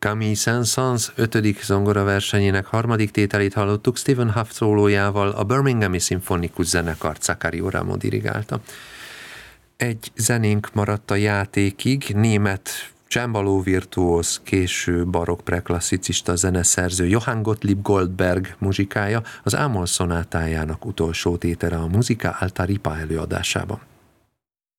Camille Saint-Saëns 5. zongoraversenyének 3. tételét hallottuk, Stephen Huff szólójával, a Birminghami Szimfonikus Zenekart Zaccario Ramo dirigálta. Egy zenénk maradt a játékig, német csembaló virtuóz, késő barokk preklasszicista zeneszerző Johann Gottlieb Goldberg muzsikája, az Ámol szonátájának utolsó tétele a Musica Alta Ripa előadásában.